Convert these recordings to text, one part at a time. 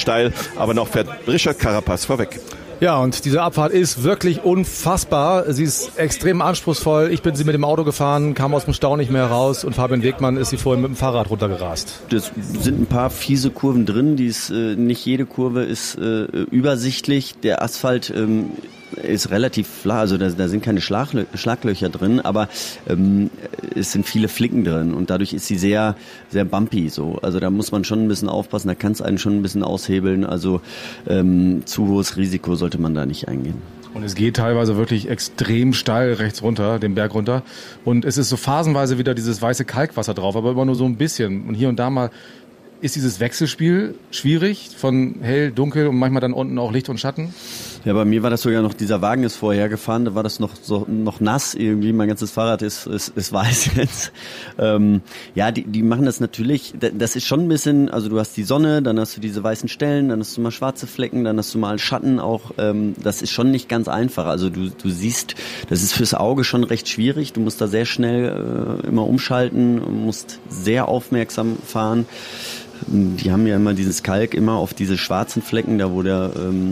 steil, aber noch fährt Richard Carapaz vorweg. Ja, und diese Abfahrt ist wirklich unfassbar. Sie ist extrem anspruchsvoll. Ich bin sie mit dem Auto gefahren, kam aus dem Stau nicht mehr raus und Fabian Wegmann ist sie vorhin mit dem Fahrrad runtergerast. Das sind ein paar fiese Kurven drin. Nicht jede Kurve ist übersichtlich. Der Asphalt ist relativ flach, also da sind keine Schlaglöcher drin, aber es sind viele Flicken drin und dadurch ist sie sehr, sehr bumpy so. Also da muss man schon ein bisschen aufpassen, da kann es einen schon ein bisschen aushebeln, also zu hohes Risiko sollte man da nicht eingehen. Und es geht teilweise wirklich extrem steil rechts runter, den Berg runter. Und es ist so phasenweise wieder dieses weiße Kalkwasser drauf, aber immer nur so ein bisschen. Und hier und da mal ist dieses Wechselspiel schwierig von hell, dunkel und manchmal dann unten auch Licht und Schatten? Ja, bei mir war das sogar noch, dieser Wagen ist vorher gefahren, da war das noch nass irgendwie, mein ganzes Fahrrad ist weiß jetzt. Ja, die machen das natürlich, das ist schon ein bisschen, also du hast die Sonne, dann hast du diese weißen Stellen, dann hast du mal schwarze Flecken, dann hast du mal Schatten auch, das ist schon nicht ganz einfach, also du siehst, das ist fürs Auge schon recht schwierig, du musst da sehr schnell immer umschalten, musst sehr aufmerksam fahren. Die haben ja immer dieses Kalk immer auf diese schwarzen Flecken, da wo der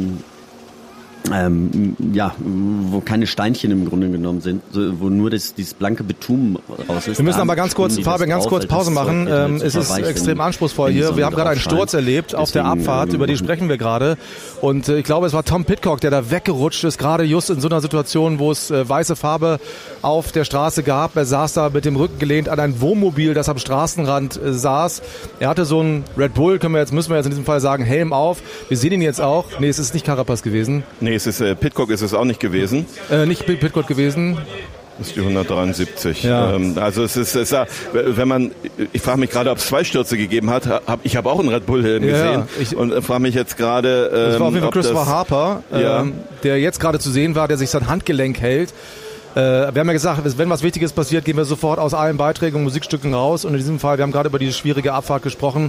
wo keine Steinchen im Grunde genommen sind, wo nur dieses blanke Bitumen raus ist. Wir müssen aber ganz kurz, Fabian, ganz kurz Pause machen. Es ist extrem anspruchsvoll hier. Wir haben gerade einen Sturz erlebt auf der Abfahrt, über die sprechen wir gerade. Und ich glaube, es war Tom Pidcock, der da weggerutscht ist, gerade just in so einer Situation, wo es weiße Farbe auf der Straße gab. Er saß da mit dem Rücken gelehnt an ein Wohnmobil, das am Straßenrand saß. Er hatte so einen Red Bull, müssen wir jetzt in diesem Fall sagen, Helm auf. Wir sehen ihn jetzt auch. Nee, es ist nicht Carapaz gewesen. Nee, es ist Pidcock ist es auch nicht gewesen. Nicht Pidcock gewesen. Das ist die 173. Ja. Also es ist wenn man, ich frage mich gerade, ob es 2 Stürze gegeben hat. Ich habe auch einen Red Bull gesehen und frage mich jetzt gerade, das war auf jeden Fall Christopher Harper, der jetzt gerade zu sehen war, der sich sein Handgelenk hält. Wir haben ja gesagt, wenn was Wichtiges passiert, gehen wir sofort aus allen Beiträgen und Musikstücken raus. Und in diesem Fall, wir haben gerade über diese schwierige Abfahrt gesprochen,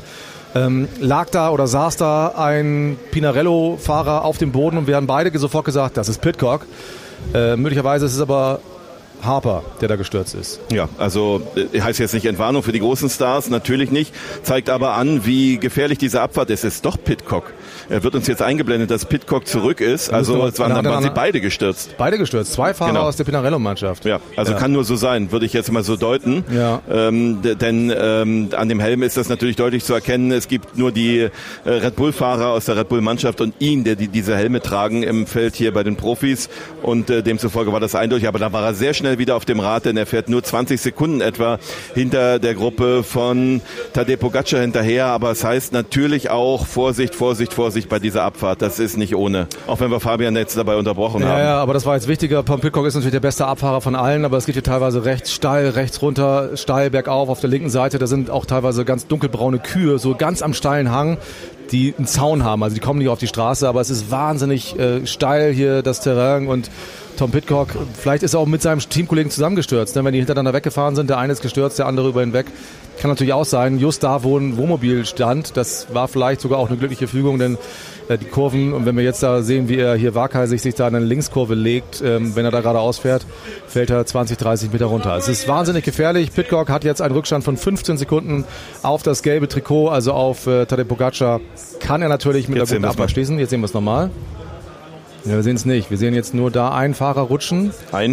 lag da oder saß da ein Pinarello-Fahrer auf dem Boden und wir haben beide sofort gesagt, das ist Pidcock. Möglicherweise ist es aber Harper, der da gestürzt ist. Ja, also heißt jetzt nicht Entwarnung für die großen Stars, natürlich nicht, zeigt aber an, wie gefährlich diese Abfahrt ist. Es ist doch Pidcock. Er wird uns jetzt eingeblendet, dass Pidcock zurück ist. Also dann waren sie beide gestürzt. Beide gestürzt, 2 Fahrer aus der Pinarello-Mannschaft. Ja, also kann nur so sein, würde ich jetzt mal so deuten. Ja. Denn an dem Helm ist das natürlich deutlich zu erkennen. Es gibt nur die Red Bull-Fahrer aus der Red Bull-Mannschaft und ihn, der diese Helme tragen im Feld hier bei den Profis. Und demzufolge war das eindeutig. Aber da war er sehr schnell wieder auf dem Rad, denn er fährt nur 20 Sekunden etwa hinter der Gruppe von Tadej Pogačar hinterher. Aber es heißt natürlich auch Vorsicht bei dieser Abfahrt. Das ist nicht ohne. Auch wenn wir Fabian jetzt dabei unterbrochen haben. Ja, aber das war jetzt wichtiger. Tom Pidcock ist natürlich der beste Abfahrer von allen, aber es geht hier teilweise rechts steil, rechts runter, steil bergauf auf der linken Seite. Da sind auch teilweise ganz dunkelbraune Kühe, so ganz am steilen Hang, die einen Zaun haben. Also die kommen nicht auf die Straße, aber es ist wahnsinnig steil hier das Terrain und Tom Pidcock, vielleicht ist er auch mit seinem Teamkollegen zusammengestürzt, ne? Wenn die hintereinander weggefahren sind, der eine ist gestürzt, der andere über ihn weg. Kann natürlich auch sein, just da, wo ein Wohnmobil stand, das war vielleicht sogar auch eine glückliche Fügung, denn die Kurven, und wenn wir jetzt da sehen, wie er hier waghalsig sich da in eine Linkskurve legt, wenn er da geradeaus fährt, fällt er 20, 30 Meter runter. Es ist wahnsinnig gefährlich. Pidcock hat jetzt einen Rückstand von 15 Sekunden auf das gelbe Trikot, also auf Tadej Pogačar. Kann er natürlich mit der guten Abfahrt schließen. Jetzt sehen wir es nochmal. Ja, wir sehen es nicht. Wir sehen jetzt nur da einen Fahrer rutschen.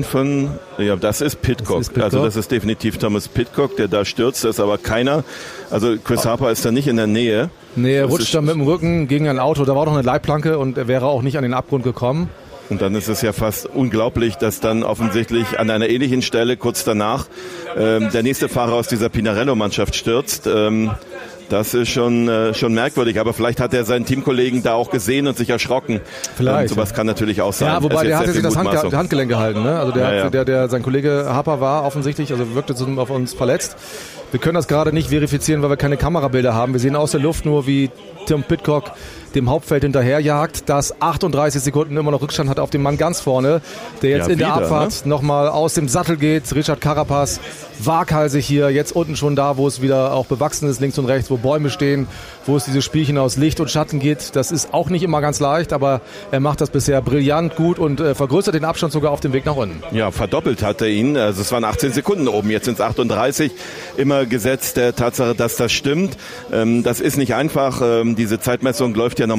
Das ist Pidcock. Also das ist definitiv Thomas Pidcock, der da stürzt. Das ist aber keiner. Also Chris Harper ist da nicht in der Nähe. Nee, er rutscht da mit dem Rücken gegen ein Auto. Da war doch eine Leitplanke und er wäre auch nicht an den Abgrund gekommen. Und dann ist es ja fast unglaublich, dass dann offensichtlich an einer ähnlichen Stelle kurz danach der nächste Fahrer aus dieser Pinarello-Mannschaft stürzt. Das ist schon merkwürdig, aber vielleicht hat er seinen Teamkollegen da auch gesehen und sich erschrocken. Vielleicht. Sowas kann natürlich auch sein. Ja, wobei der hatte sich das Handgelenk gehalten. Ne? Also sein Kollege Harper war offensichtlich, also wirkte auf uns verletzt. Wir können das gerade nicht verifizieren, weil wir keine Kamerabilder haben. Wir sehen aus der Luft nur, wie Tom Pidcock dem Hauptfeld hinterherjagt, das 38 Sekunden immer noch Rückstand hat auf den Mann ganz vorne, der jetzt in der Abfahrt nochmal aus dem Sattel geht. Richard Carapaz, waghalsig hier, jetzt unten schon da, wo es wieder auch bewachsen ist, links und rechts, wo Bäume stehen, wo es diese Spielchen aus Licht und Schatten geht. Das ist auch nicht immer ganz leicht, aber er macht das bisher brillant gut und vergrößert den Abstand sogar auf dem Weg nach unten. Ja, verdoppelt hat er ihn. Also es waren 18 Sekunden oben, jetzt sind es 38. Immer gesetzt der Tatsache, dass das stimmt. Das ist nicht einfach. Diese Zeitmessung läuft ja normal